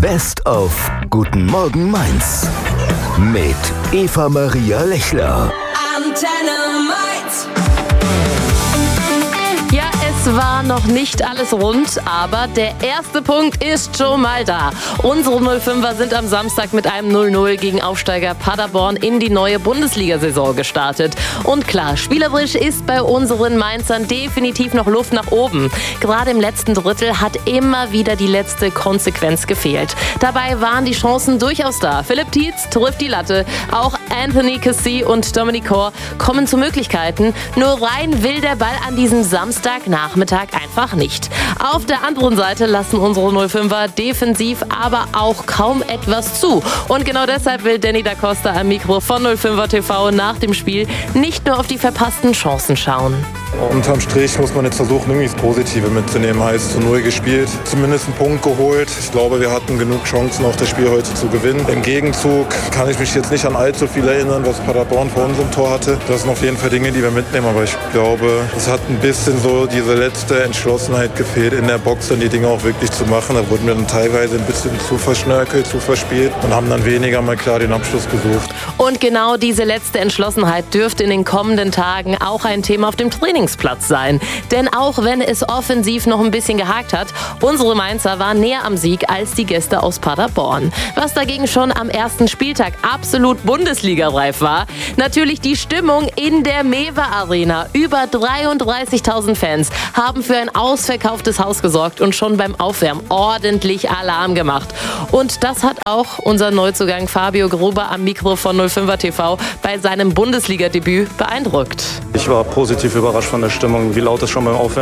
Best of Guten Morgen Mainz mit Eva-Maria Lechler. Antenne Mainz. Ja, es war noch nicht alles rund, aber der erste Punkt ist schon mal da. Unsere 05er sind am Samstag mit einem 0-0 gegen Aufsteiger Paderborn in die neue Bundesliga-Saison gestartet. Und klar, spielerisch ist bei unseren Mainzern definitiv noch Luft nach oben. Gerade im letzten Drittel hat immer wieder die letzte Konsequenz gefehlt. Dabei waren die Chancen durchaus da. Philipp Tietz trifft die Latte, auch Anthony Cassie und Dominic Kor kommen zu Möglichkeiten. Nur rein will der Ball an diesem Samstagnachmittag einfach nicht. Auf der anderen Seite lassen unsere 05er defensiv aber auch kaum etwas zu. Und genau deshalb will Danny da Costa am Mikro von 05er TV nach dem Spiel nicht nur auf die verpassten Chancen schauen. Unterm Strich muss man jetzt versuchen, irgendwie das Positive mitzunehmen. Heißt, zu 0 gespielt, zumindest einen Punkt geholt. Ich glaube, wir hatten genug Chancen, auch das Spiel heute zu gewinnen. Im Gegenzug kann ich mich jetzt nicht an allzu viel erinnern, was Paderborn vor unserem Tor hatte. Das sind auf jeden Fall Dinge, die wir mitnehmen. Aber ich glaube, es hat ein bisschen so diese letzte Entschlossenheit gefehlt, in der Box dann die Dinge auch wirklich zu machen. Da wurden wir dann teilweise ein bisschen zu verschnörkelt, zu verspielt und haben dann weniger mal klar den Abschluss gesucht. Und genau diese letzte Entschlossenheit dürfte in den kommenden Tagen auch ein Thema auf dem Trainingsplatz sein. Denn auch wenn es offensiv noch ein bisschen gehakt hat, unsere Mainzer waren näher am Sieg als die Gäste aus Paderborn. Was dagegen schon am ersten Spieltag absolut Bundesliga-reif war, natürlich die Stimmung in der Mewe Arena. Über 33.000 Fans haben für ein ausverkauftes Haus gesorgt und schon beim Aufwärmen ordentlich Alarm gemacht. Und das hat auch unser Neuzugang Fabio Gruber am Mikro von 05er TV bei seinem Bundesliga-Debüt beeindruckt. Ich war positiv überrascht von der Stimmung, wie laut es schon beim Aufwärmen